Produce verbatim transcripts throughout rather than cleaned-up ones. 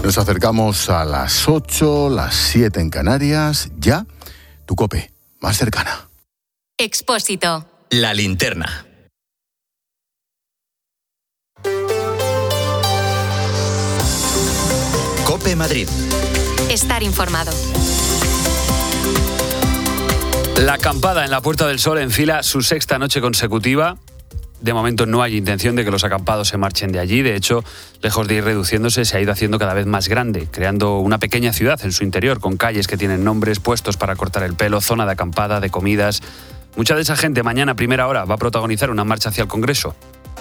Nos acercamos a las ocho, las siete en Canarias. Ya, tu COPE, más cercana. Expósito. La linterna. COPE Madrid. Estar informado. La acampada en la Puerta del Sol enfila su sexta noche consecutiva. De momento no hay intención de que los acampados se marchen de allí. De hecho, lejos de ir reduciéndose, se ha ido haciendo cada vez más grande, creando una pequeña ciudad en su interior, con calles que tienen nombres, puestos para cortar el pelo, zona de acampada, de comidas. Mucha de esa gente mañana a primera hora va a protagonizar una marcha hacia el Congreso.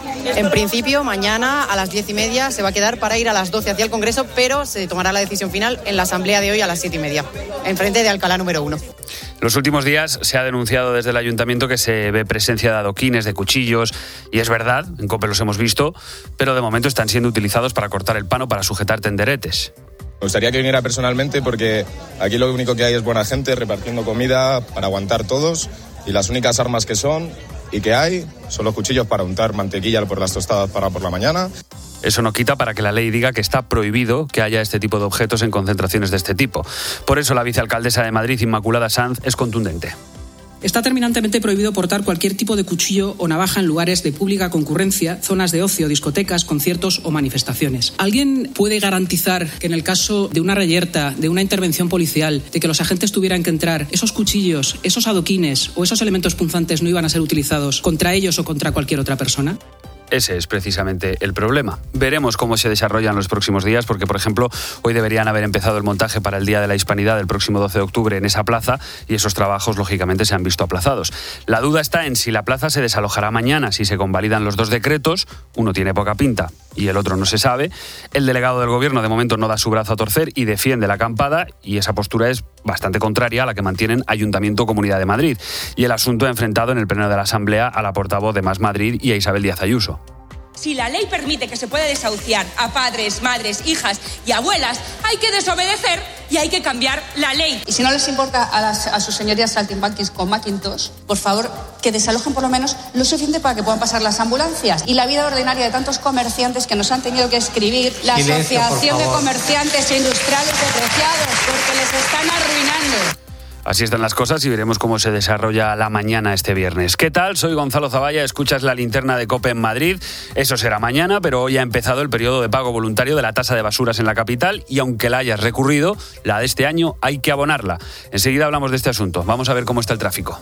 En principio, mañana a las diez y media se va a quedar para ir a las doce hacia el Congreso, pero se tomará la decisión final en la asamblea de hoy a las siete y media, enfrente de Alcalá número uno. Los últimos días se ha denunciado desde el ayuntamiento que se ve presencia de adoquines, de cuchillos, y es verdad, en COPE los hemos visto, pero de momento están siendo utilizados para cortar el pan o para sujetar tenderetes. Me gustaría que viniera personalmente porque aquí lo único que hay es buena gente repartiendo comida para aguantar todos y las únicas armas que son y que hay son los cuchillos para untar mantequilla por las tostadas para por la mañana. Eso no quita para que la ley diga que está prohibido que haya este tipo de objetos en concentraciones de este tipo. Por eso la vicealcaldesa de Madrid, Inmaculada Sanz, es contundente. Está terminantemente prohibido portar cualquier tipo de cuchillo o navaja en lugares de pública concurrencia, zonas de ocio, discotecas, conciertos o manifestaciones. ¿Alguien puede garantizar que en el caso de una reyerta, de una intervención policial, de que los agentes tuvieran que entrar, esos cuchillos, esos adoquines o esos elementos punzantes no iban a ser utilizados contra ellos o contra cualquier otra persona? Ese es precisamente el problema. Veremos cómo se desarrollan los próximos días, porque, por ejemplo, hoy deberían haber empezado el montaje para el Día de la Hispanidad del próximo doce de octubre en esa plaza y esos trabajos, lógicamente, se han visto aplazados. La duda está en si la plaza se desalojará mañana, si se convalidan los dos decretos. Uno tiene poca pinta y el otro no se sabe. El delegado del Gobierno, de momento, no da su brazo a torcer y defiende la acampada, y esa postura es bastante contraria a la que mantienen Ayuntamiento o Comunidad de Madrid. Y el asunto ha enfrentado en el pleno de la Asamblea a la portavoz de Más Madrid y a Isabel Díaz Ayuso. Si la ley permite que se pueda desahuciar a padres, madres, hijas y abuelas, hay que desobedecer y hay que cambiar la ley. Y si no les importa a, las, a sus señorías saltimbanquis con Macintosh, por favor, que desalojen por lo menos lo suficiente para que puedan pasar las ambulancias. Y la vida ordinaria de tantos comerciantes que nos han tenido que escribir, la Silencio, Asociación de Comerciantes e Industriales Depreciados, porque les están arruinando. Así están las cosas y veremos cómo se desarrolla la mañana este viernes. ¿Qué tal? Soy Gonzalo Zavalla, escuchas la linterna de COPE en Madrid. Eso será mañana, pero hoy ha empezado el periodo de pago voluntario de la tasa de basuras en la capital y aunque la hayas recurrido, la de este año hay que abonarla. Enseguida hablamos de este asunto. Vamos a ver cómo está el tráfico.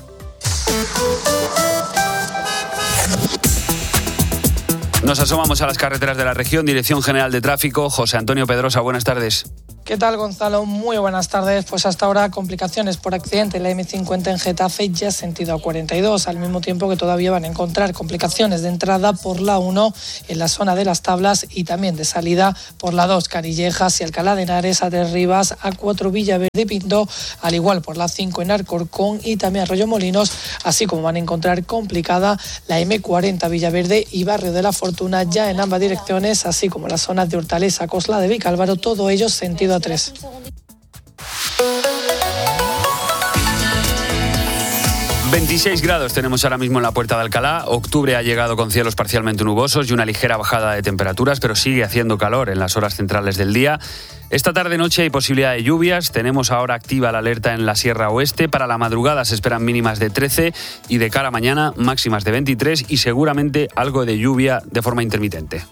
Nos asomamos a las carreteras de la región. Dirección General de Tráfico, José Antonio Pedrosa, buenas tardes. ¿Qué tal, Gonzalo? Muy buenas tardes. Pues hasta ahora complicaciones por accidente en la eme cincuenta en Getafe, ya sentido a cuarenta y dos, al mismo tiempo que todavía van a encontrar complicaciones de entrada por la uno en la zona de las Tablas y también de salida por la dos, Canillejas y Alcalá de Henares, a tres Rivas, a cuatro Villaverde y Pinto, al igual por la cinco en Alcorcón y también Arroyomolinos, así como van a encontrar complicada la eme cuarenta Villaverde y Barrio de la Fortuna, ya en ambas direcciones, así como las zonas de Hortaleza, Cosla de Vicálvaro, todo ello sentido a tres. veintiséis grados tenemos ahora mismo en la Puerta de Alcalá. Octubre ha llegado con cielos parcialmente nubosos y una ligera bajada de temperaturas, pero sigue haciendo calor en las horas centrales del día. Esta tarde-noche hay posibilidad de lluvias. Tenemos ahora activa la alerta en la Sierra Oeste. Para la madrugada se esperan mínimas de trece y de cara a mañana máximas de veintitrés y seguramente algo de lluvia de forma intermitente.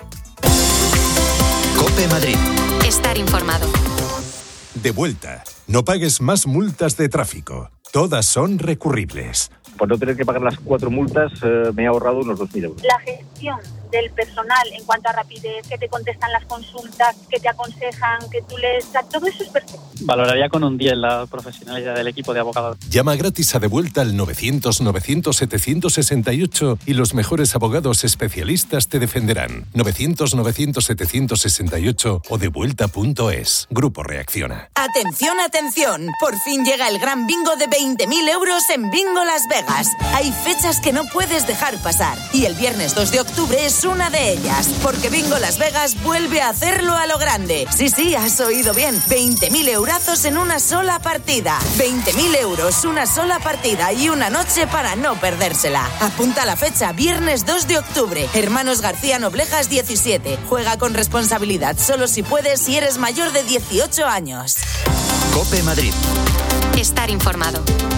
COPE Madrid. Estar informado. De vuelta. No pagues más multas de tráfico. Todas son recurribles. Por no tener que pagar las cuatro multas, eh, me he ahorrado unos dos mil euros. La gestión del personal en cuanto a rapidez, que te contestan las consultas, que te aconsejan, que tú les... Todo eso es perfecto. Valoraría con un diez la profesionalidad del equipo de abogados. Llama gratis a De Vuelta al novecientos novecientos setecientos sesenta y ocho y los mejores abogados especialistas te defenderán. novecientos novecientos setecientos sesenta y ocho o devuelta punto es. Grupo Reacciona. Atención, atención. Por fin llega el gran bingo de veinte mil euros en Bingo Las Vegas. Hay fechas que no puedes dejar pasar. Y el viernes dos de octubre es es una de ellas, porque Bingo Las Vegas vuelve a hacerlo a lo grande. Sí, sí, has oído bien, veinte mil eurazos en una sola partida. veinte mil euros, una sola partida y una noche para no perdérsela. Apunta la fecha, viernes dos de octubre, Hermanos García Noblejas diecisiete. Juega con responsabilidad, solo si puedes y eres mayor de dieciocho años. COPE Madrid. Estar informado.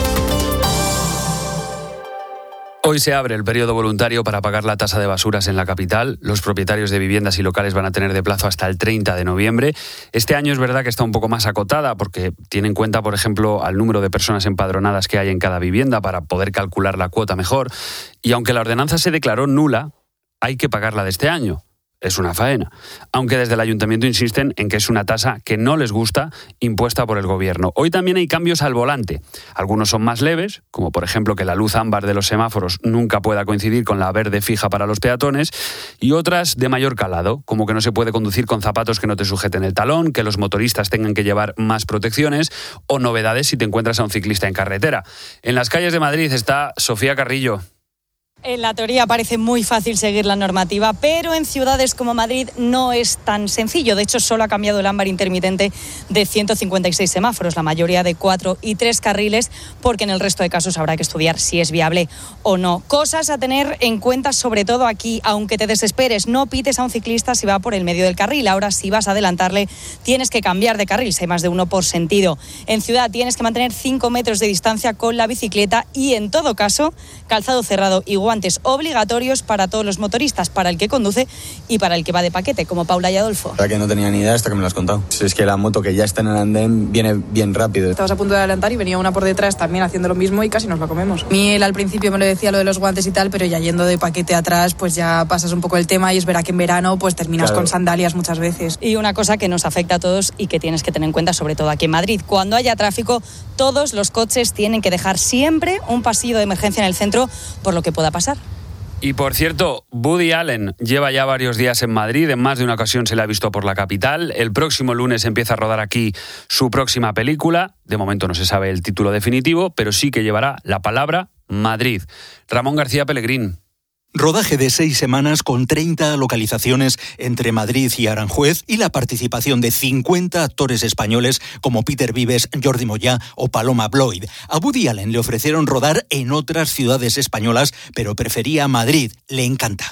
Hoy se abre el periodo voluntario para pagar la tasa de basuras en la capital. Los propietarios de viviendas y locales van a tener de plazo hasta el treinta de noviembre. Este año es verdad que está un poco más acotada porque tiene en cuenta, por ejemplo, al número de personas empadronadas que hay en cada vivienda para poder calcular la cuota mejor. Y aunque la ordenanza se declaró nula, hay que pagarla de este año. Es una faena. Aunque desde el ayuntamiento insisten en que es una tasa que no les gusta, impuesta por el gobierno. Hoy también hay cambios al volante. Algunos son más leves, como por ejemplo que la luz ámbar de los semáforos nunca pueda coincidir con la verde fija para los peatones, y otras de mayor calado, como que no se puede conducir con zapatos que no te sujeten el talón, que los motoristas tengan que llevar más protecciones, o novedades si te encuentras a un ciclista en carretera. En las calles de Madrid está Sofía Carrillo. En la teoría parece muy fácil seguir la normativa, pero en ciudades como Madrid no es tan sencillo. De hecho, solo ha cambiado el ámbar intermitente de ciento cincuenta y seis semáforos, la mayoría de cuatro y tres carriles, porque en el resto de casos habrá que estudiar si es viable o no. Cosas a tener en cuenta, sobre todo aquí, aunque te desesperes, no pites a un ciclista si va por el medio del carril. Ahora, si vas a adelantarle, tienes que cambiar de carril, si hay más de uno por sentido. En ciudad tienes que mantener cinco metros de distancia con la bicicleta y, en todo caso, calzado cerrado y guantes obligatorios para todos los motoristas, para el que conduce y para el que va de paquete, como Paula y Adolfo. La que no tenía ni idea hasta que me lo has contado. Si es que la moto que ya está en el andén viene bien rápido. Estabas a punto de adelantar y venía una por detrás también haciendo lo mismo y casi nos lo comemos. Miel al principio me lo decía lo de los guantes y tal, pero ya yendo de paquete atrás pues ya pasas un poco el tema y es verdad que en verano pues terminas claro. con sandalias muchas veces. Y una cosa que nos afecta a todos y que tienes que tener en cuenta, sobre todo aquí en Madrid, cuando haya tráfico, todos los coches tienen que dejar siempre un pasillo de emergencia en el centro por lo que pueda pasar. Y por cierto, Woody Allen lleva ya varios días en Madrid, en más de una ocasión se le ha visto por la capital. El próximo lunes empieza a rodar aquí su próxima película. De momento no se sabe el título definitivo, pero sí que llevará la palabra Madrid. Ramón García Pellegrín. Rodaje de seis semanas con treinta localizaciones entre Madrid y Aranjuez y la participación de cincuenta actores españoles como Peter Vives, Jordi Moyá o Paloma Bloyd. A Woody Allen le ofrecieron rodar en otras ciudades españolas, pero prefería Madrid. Le encanta.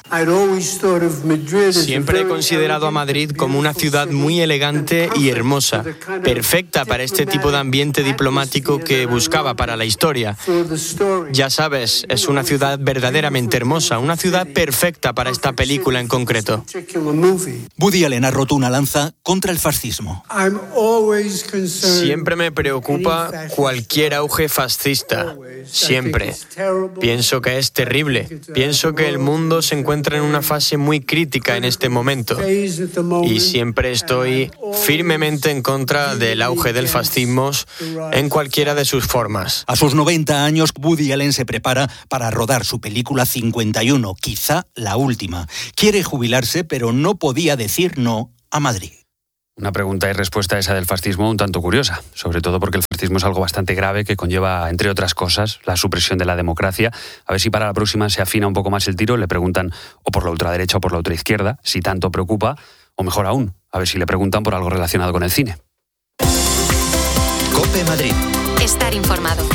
Siempre he considerado a Madrid como una ciudad muy elegante y hermosa, perfecta para este tipo de ambiente diplomático que buscaba para la historia. Ya sabes, es una ciudad verdaderamente hermosa, una ciudad perfecta para esta película en concreto. Woody Allen ha roto una lanza contra el fascismo. Siempre me preocupa cualquier auge fascista. Siempre. Pienso que es terrible. Pienso que el mundo se encuentra en una fase muy crítica en este momento. Y siempre estoy firmemente en contra del auge del fascismo en cualquiera de sus formas. A sus noventa años, Woody Allen se prepara para rodar su película cincuenta y uno. Quizá la última. Quiere jubilarse, pero no podía decir no a Madrid. Una pregunta y respuesta esa del fascismo un tanto curiosa, sobre todo porque el fascismo es algo bastante grave que conlleva, entre otras cosas, la supresión de la democracia. A ver si para la próxima se afina un poco más el tiro, le preguntan o por la ultraderecha o por la ultraizquierda, si tanto preocupa, o mejor aún, a ver si le preguntan por algo relacionado con el cine. COPE Madrid. Estar informado.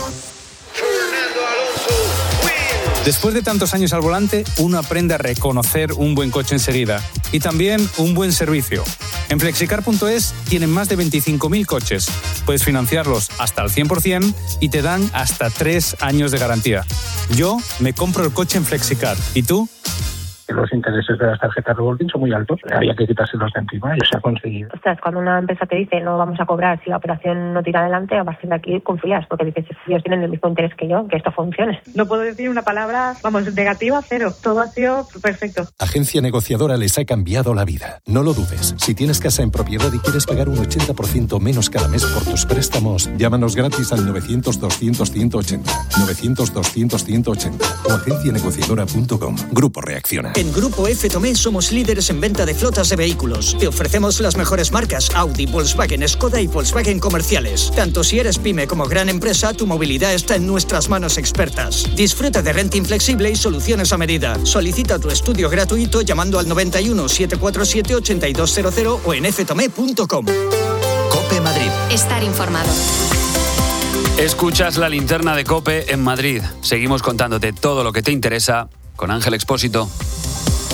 Después de tantos años al volante, uno aprende a reconocer un buen coche enseguida y también un buen servicio. En flexicar punto es tienen más de veinticinco mil coches. Puedes financiarlos hasta al cien por ciento y te dan hasta tres años de garantía. Yo me compro el coche en Flexicar. ¿Y tú? Los intereses de las tarjetas revolving son muy altos. Había que quitárselos de encima y se ha conseguido. Ostras, cuando una empresa te dice no vamos a cobrar si la operación no tira adelante, a partir de aquí confías, porque dices, ellos tienen el mismo interés que yo, que esto funcione. No puedo decir una palabra, vamos, negativa, cero. Todo ha sido perfecto. Agencia Negociadora les ha cambiado la vida. No lo dudes. Si tienes casa en propiedad y quieres pagar un ochenta por ciento menos cada mes por tus préstamos, llámanos gratis al novecientos doscientos ciento ochenta. novecientos doscientos ciento ochenta o agencia negociadora punto com. Grupo Reacciona. En Grupo F Tomé somos líderes en venta de flotas de vehículos. Te ofrecemos las mejores marcas Audi, Volkswagen, Skoda y Volkswagen comerciales. Tanto si eres pyme como gran empresa, tu movilidad está en nuestras manos expertas. Disfruta de renting flexible y soluciones a medida. Solicita tu estudio gratuito llamando al noventa y uno, setecientos cuarenta y siete, ochenta y dos cero cero o en f tomé punto com. COPE Madrid. Estar informado. Escuchas la linterna de COPE en Madrid. Seguimos contándote todo lo que te interesa con Ángel Expósito.